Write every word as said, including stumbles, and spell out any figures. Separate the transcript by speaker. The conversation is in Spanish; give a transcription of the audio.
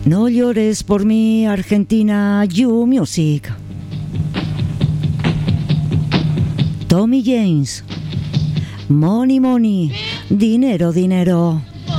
Speaker 1: No llores por mí, Argentina, You Music. Tommy James. Money, money. Dinero, dinero.